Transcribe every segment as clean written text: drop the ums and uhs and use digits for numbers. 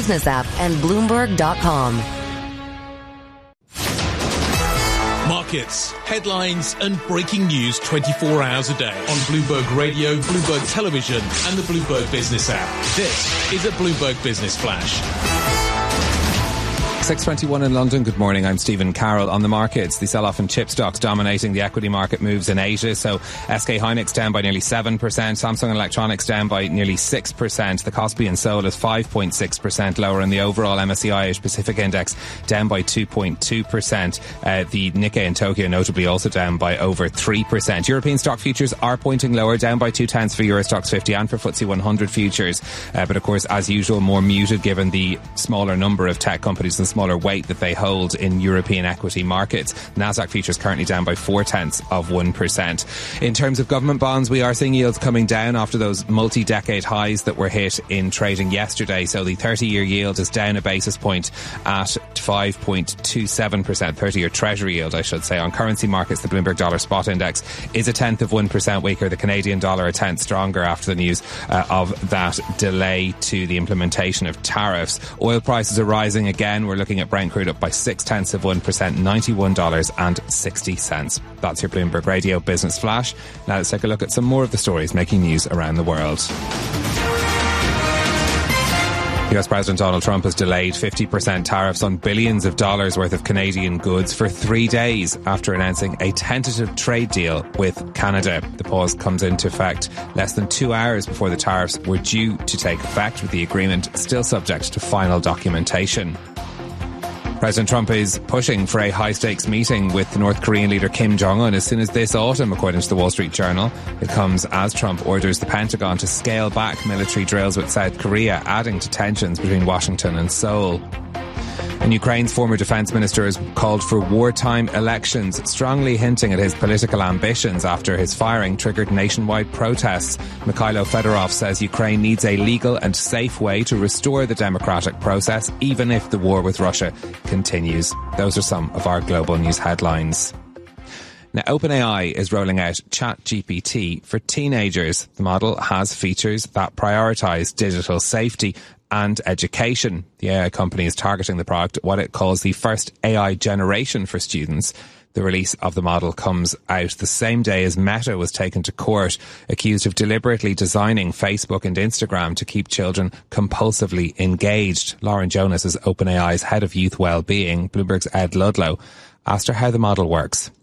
Business app and Bloomberg.com. Markets, headlines and breaking news 24 hours a day on Bloomberg Radio, Bloomberg Television and the Bloomberg Business app. This is a Bloomberg Business Flash. 6:21 in London. Good morning. I'm Stephen Carroll. On the markets, the sell-off in chip stocks dominating the equity market moves in Asia. So SK Hynix down by nearly 7%, Samsung Electronics down by nearly 6%. The Kospi in Seoul is 5.6% lower, and the overall MSCI Asia Pacific Index down by 2.2%. The Nikkei in Tokyo notably also down by over 3%. European stock futures are pointing lower, down by 0.2 for Euro Stoxx 50 and for FTSE 100 futures. But of course, as usual, more muted given the smaller number of tech companies and smaller weight that they hold in European equity markets. Nasdaq futures currently down by 0.4%. In terms of government bonds, we are seeing yields coming down after those multi-decade highs that were hit in trading yesterday. So the 30-year yield is down a basis point at 5.27%. 30-year treasury yield, I should say. On currency markets, the Bloomberg Dollar Spot Index is 0.1% weaker. The Canadian dollar 1/10 stronger after the news of that delay to the implementation of tariffs. Oil prices are rising again. We're looking at Brent crude up by 0.6%, $91.60. That's your Bloomberg Radio Business Flash. Now let's take a look at some more of the stories making news around the world. US President Donald Trump has delayed 50% tariffs on billions of dollars worth of Canadian goods for 3 days after announcing a tentative trade deal with Canada. The pause comes into effect less than 2 hours before the tariffs were due to take effect, with the agreement still subject to final documentation. President Trump is pushing for a high-stakes meeting with the North Korean leader Kim Jong-un as soon as this autumn, according to the Wall Street Journal. It comes as Trump orders the Pentagon to scale back military drills with South Korea, adding to tensions between Washington and Seoul. And Ukraine's former defence minister has called for wartime elections, strongly hinting at his political ambitions after his firing triggered nationwide protests. Mikhailo Fedorov says Ukraine needs a legal and safe way to restore the democratic process, even if the war with Russia continues. Those are some of our global news headlines. Now, OpenAI is rolling out ChatGPT for teenagers. The model has features that prioritise digital safety and education. The AI company is targeting the product at what it calls the first AI generation for students. The release of the model comes out the same day as Meta was taken to court, accused of deliberately designing Facebook and Instagram to keep children compulsively engaged. Lauren Jonas is OpenAI's head of youth well-being. Bloomberg's Ed Ludlow asked her how the model works.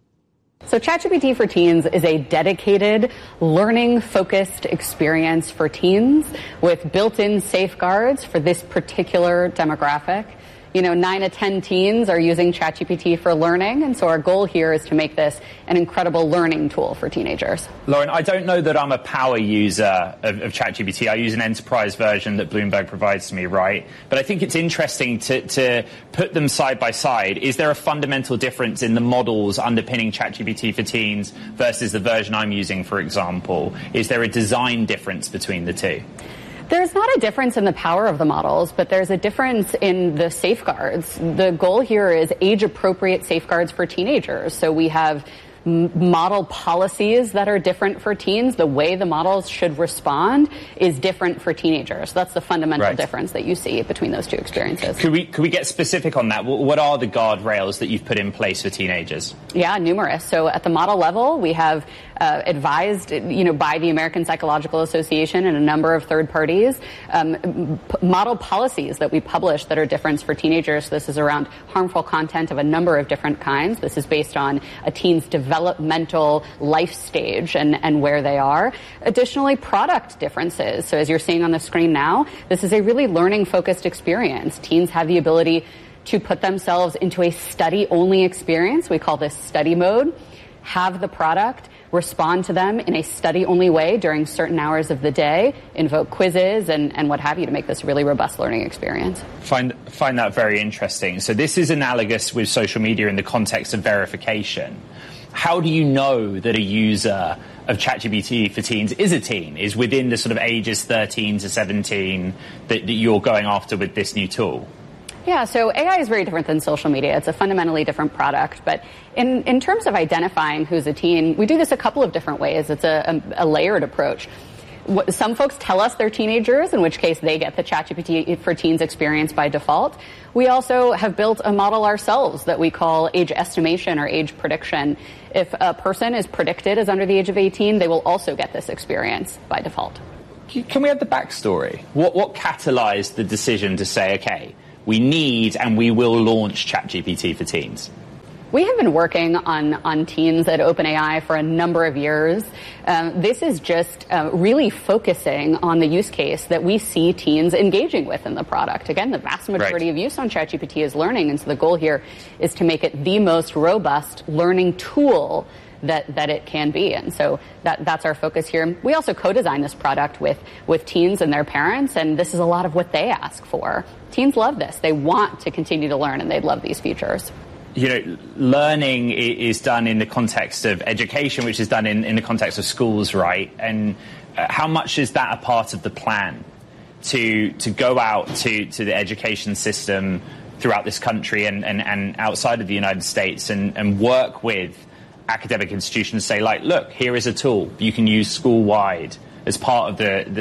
So ChatGPT for Teens is a dedicated, learning-focused experience for teens with built-in safeguards for this particular demographic. 9 to 10 teens are using ChatGPT for learning, and so our goal here is to make this an incredible learning tool for teenagers. Lauren, I don't know that I'm a power user of ChatGPT. I use an enterprise version that Bloomberg provides to me, right? But I think it's interesting to put them side by side. Is there a fundamental difference in the models underpinning ChatGPT for teens versus the version I'm using, for example? Is there a design difference between the two? There's not a difference in the power of the models, but there's a difference in the safeguards. The goal here is age-appropriate safeguards for teenagers. So we have model policies that are different for teens. The way the models should respond is different for teenagers. That's the fundamental difference that you see between those two experiences. Could we get specific on that? What are the guardrails that you've put in place for teenagers? Yeah, numerous. So at the model level, we have advised, by the American Psychological Association and a number of third parties, model policies that we publish that are different for teenagers. This is around harmful content of a number of different kinds. This is based on a teen's developmental life stage and where they are. Additionally, product differences. So as you're seeing on the screen now, this is a really learning-focused experience. Teens have the ability to put themselves into a study-only experience. We call this study mode. Have the product respond to them in a study-only way during certain hours of the day, invoke quizzes and what have you to make this a really robust learning experience. Find that very interesting. So this is analogous with social media in the context of verification. How do you know that a user of ChatGPT for teens is a teen, is within the sort of ages 13 to 17 that you're going after with this new tool? Yeah, so AI is very different than social media. It's a fundamentally different product. But in terms of identifying who's a teen, we do this a couple of different ways. It's a layered approach. Some folks tell us they're teenagers, in which case they get the ChatGPT for Teens experience by default. We also have built a model ourselves that we call age estimation or age prediction. If a person is predicted as under the age of 18, they will also get this experience by default. Can we have the backstory? What catalyzed the decision to say, okay, we need and we will launch ChatGPT for Teens? We have been working on teens at OpenAI for a number of years. This is just really focusing on the use case that we see teens engaging with in the product. Again, the vast majority of use on ChatGPT is learning, and so the goal here is to make it the most robust learning tool that it can be. And so that's our focus here. We also co-design this product with teens and their parents, and this is a lot of what they ask for. Teens love this. They want to continue to learn, and they'd love these features. You know, learning is done in the context of education, which is done in the context of schools, right? And how much is that a part of the plan to go out to the education system throughout this country and outside of the United States and work with academic institutions, say, like, look, here is a tool you can use school-wide as part of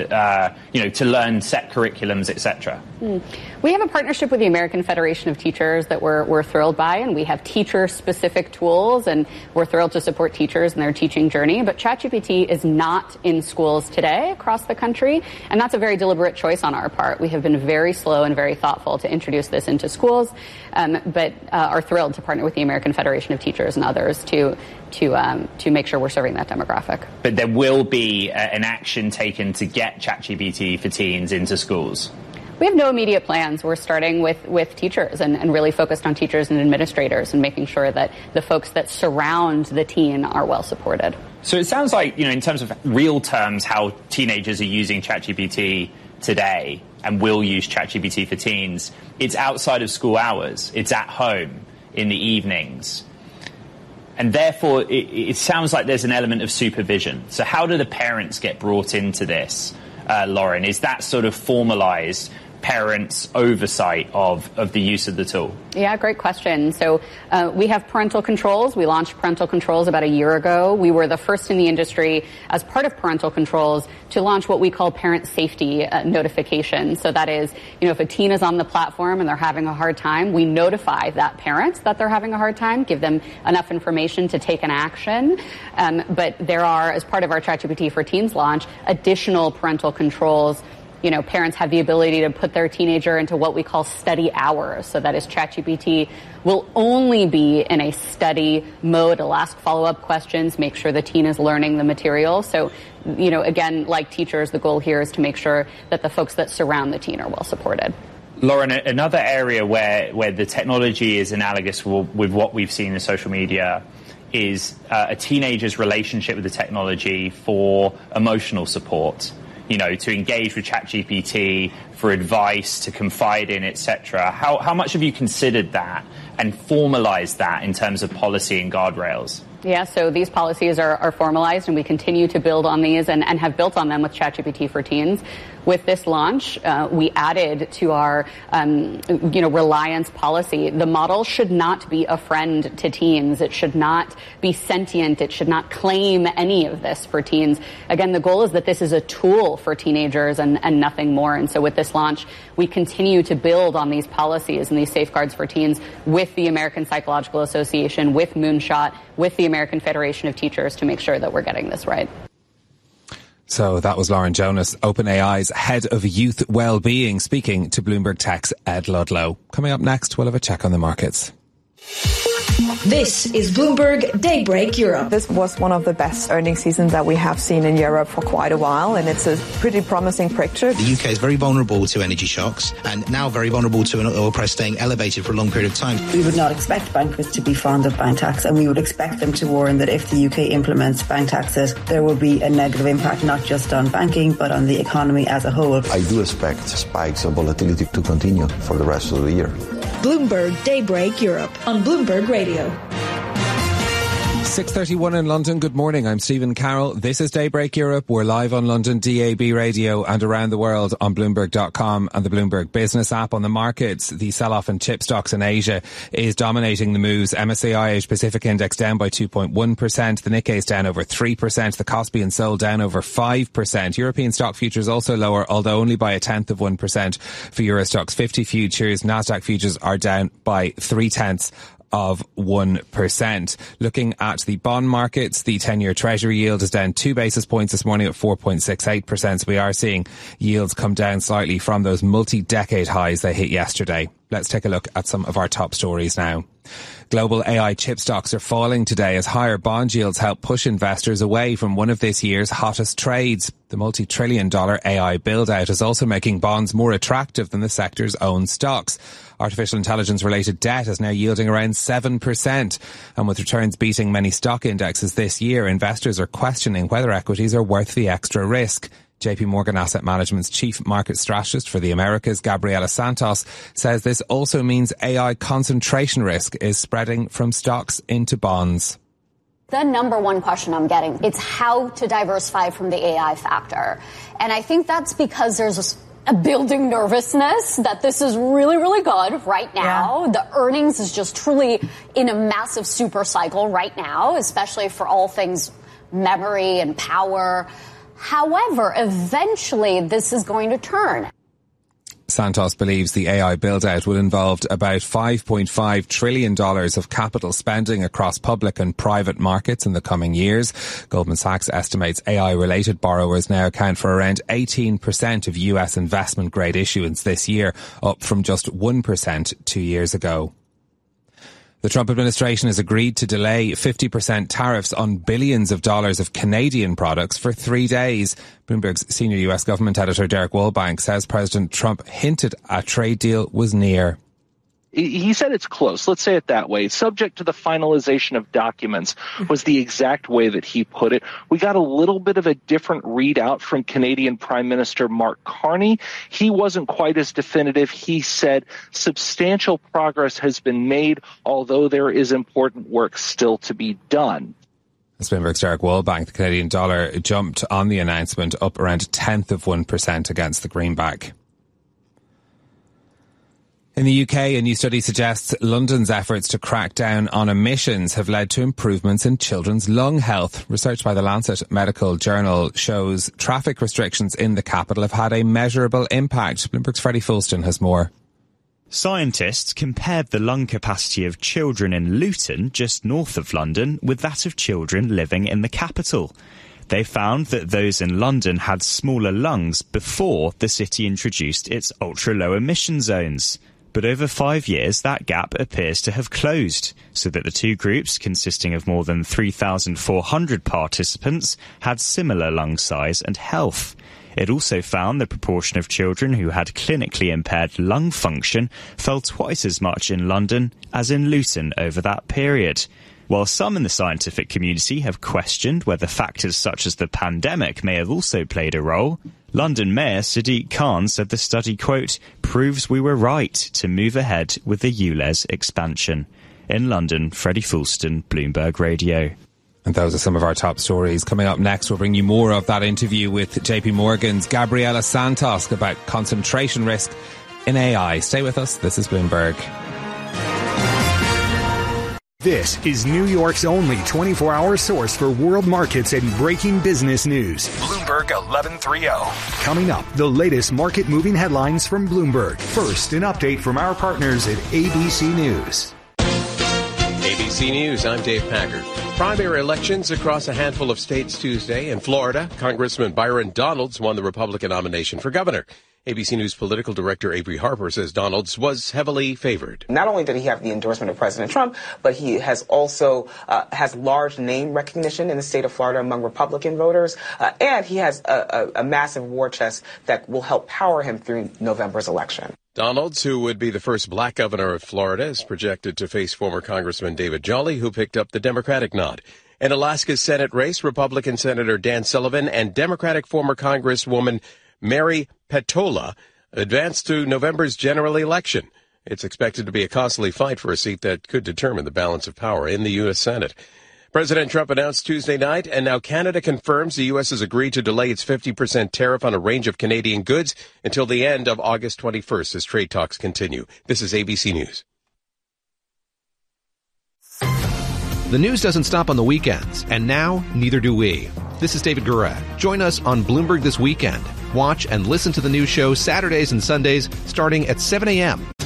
to learn set curriculums, etc. We have a partnership with the American Federation of Teachers that we're thrilled by, and we have teacher-specific tools, and we're thrilled to support teachers in their teaching journey. But ChatGPT is not in schools today across the country, and that's a very deliberate choice on our part. We have been very slow and very thoughtful to introduce this into schools, but are thrilled to partner with the American Federation of Teachers and others to make sure we're serving that demographic. But there will be an action taken to get ChatGPT for Teens into schools. We have no immediate plans. We're starting with teachers and really focused on teachers and administrators and making sure that the folks that surround the teen are well supported. So it sounds like, in terms of real terms, how teenagers are using ChatGPT today and will use ChatGPT for Teens, it's outside of school hours. It's at home in the evenings. And therefore, it sounds like there's an element of supervision. So how do the parents get brought into this, Lauren? Is that sort of formalized parents' oversight of the use of the tool? Yeah, great question. So we have parental controls. We launched parental controls about a year ago. We were the first in the industry, as part of parental controls, to launch what we call parent safety notification. So that is, if a teen is on the platform and they're having a hard time, we notify that parent that they're having a hard time, give them enough information to take an action. But there are, as part of our ChatGPT for Teens launch, additional parental controls. Parents have the ability to put their teenager into what we call study hours. So that is, ChatGPT will only be in a study mode. It'll ask follow-up questions, make sure the teen is learning the material. So, again, like teachers, the goal here is to make sure that the folks that surround the teen are well supported. Lauren, another area where the technology is analogous with what we've seen in social media is a teenager's relationship with the technology for emotional support. To engage with ChatGPT for advice, to confide in, etc. How much have you considered that and formalized that in terms of policy and guardrails? Yeah, so these policies are formalized, and we continue to build on these and have built on them with ChatGPT for Teens. With this launch, we added to our, reliance policy. The model should not be a friend to teens. It should not be sentient. It should not claim any of this for teens. Again, the goal is that this is a tool for teenagers and nothing more. And so with this launch, we continue to build on these policies and these safeguards for teens with the American Psychological Association, with Moonshot, with the American Federation of Teachers to make sure that we're getting this right. So that was Lauren Jonas, OpenAI's head of youth well-being, speaking to Bloomberg Tech's Ed Ludlow. Coming up next, we'll have a check on the markets. This is Bloomberg Daybreak Europe. This was one of the best earnings seasons that we have seen in Europe for quite a while, and it's a pretty promising picture. The UK is very vulnerable to energy shocks and now very vulnerable to an oil price staying elevated for a long period of time. We would not expect bankers to be fond of bank tax, and we would expect them to warn that if the UK implements bank taxes, there will be a negative impact not just on banking but on the economy as a whole. I do expect spikes of volatility to continue for the rest of the year. Bloomberg Daybreak Europe on Bloomberg Radio. 6:31 in London. Good morning. I'm Stephen Carroll. This is Daybreak Europe. We're live on London DAB radio and around the world on Bloomberg.com and the Bloomberg Business app. On the markets, the sell-off in chip stocks in Asia is dominating the moves. MSCI Asia Pacific Index down by 2.1%. The Nikkei is down over 3%. The Kospi and Seoul down over 5%. European stock futures also lower, although only by 0.1% for Euro Stoxx 50 futures. Nasdaq futures are down by 0.3%. Of 1%. Looking at the bond markets, the 10-year Treasury yield is down 2 basis points this morning at 4.68%. So we are seeing yields come down slightly from those multi-decade highs they hit yesterday. Let's take a look at some of our top stories now. Global AI chip stocks are falling today as higher bond yields help push investors away from one of this year's hottest trades. The multi-trillion-dollar AI build-out is also making bonds more attractive than the sector's own stocks. Artificial intelligence-related debt is now yielding around 7%. And with returns beating many stock indexes this year, investors are questioning whether equities are worth the extra risk. JP Morgan Asset Management's chief market strategist for the Americas, Gabriela Santos, says this also means AI concentration risk is spreading from stocks into bonds. The number one question I'm getting, it's how to diversify from the AI factor. And I think that's because there's a building nervousness that this is really, really good right now. Yeah. The earnings is just truly in a massive super cycle right now, especially for all things memory and power. However, eventually this is going to turn. Santos believes the AI build-out will involve about $5.5 trillion of capital spending across public and private markets in the coming years. Goldman Sachs estimates AI-related borrowers now account for around 18% of US investment-grade issuance this year, up from just 1% 2 years ago. The Trump administration has agreed to delay 50% tariffs on billions of dollars of Canadian products for 3 days. Bloomberg's senior US government editor Derek Woolbank says President Trump hinted a trade deal was near. He said it's close. Let's say it that way. Subject to the finalization of documents was the exact way that he put it. We got a little bit of a different readout from Canadian Prime Minister Mark Carney. He wasn't quite as definitive. He said substantial progress has been made, although there is important work still to be done. As Bloomberg's Derek Woolbank, the Canadian dollar jumped on the announcement, up around 0.1% against the greenback. In the UK, a new study suggests London's efforts to crack down on emissions have led to improvements in children's lung health. Research by the Lancet Medical Journal shows traffic restrictions in the capital have had a measurable impact. Bloomberg's Freddie Fulston has more. Scientists compared the lung capacity of children in Luton, just north of London, with that of children living in the capital. They found that those in London had smaller lungs before the city introduced its ultra-low emission zones. But over 5 years, that gap appears to have closed, so that the two groups, consisting of more than 3,400 participants, had similar lung size and health. It also found the proportion of children who had clinically impaired lung function fell twice as much in London as in Luton over that period. While some in the scientific community have questioned whether factors such as the pandemic may have also played a role, London Mayor Sadiq Khan said the study, quote, proves we were right to move ahead with the ULEZ expansion. In London, Freddie Fulston, Bloomberg Radio. And those are some of our top stories. Coming up next, we'll bring you more of that interview with JP Morgan's Gabriela Santos about concentration risk in AI. Stay with us. This is Bloomberg. This is New York's only 24-hour source for world markets and breaking business news. Bloomberg 1130. Coming up, the latest market-moving headlines from Bloomberg. First, an update from our partners at ABC News. ABC News, I'm Dave Packard. Primary elections across a handful of states Tuesday. In Florida, Congressman Byron Donalds won the Republican nomination for governor. ABC News political director Avery Harper says Donalds was heavily favored. Not only did he have the endorsement of President Trump, but he has also has large name recognition in the state of Florida among Republican voters, and he has a massive war chest that will help power him through November's election. Donalds, who would be the first black governor of Florida, is projected to face former Congressman David Jolly, who picked up the Democratic nod. In Alaska's Senate race, Republican Senator Dan Sullivan and Democratic former Congresswoman Mary Petola advanced to November's general election. It's expected to be a costly fight for a seat that could determine the balance of power in the U.S. Senate. President Trump announced Tuesday night, and now Canada confirms the U.S. has agreed to delay its 50% tariff on a range of Canadian goods until the end of August 21st as trade talks continue. This is ABC News. The news doesn't stop on the weekends, and now neither do we. This is David Gura. Join us on Bloomberg This Weekend. Watch and listen to the news show Saturdays and Sundays starting at 7 a.m.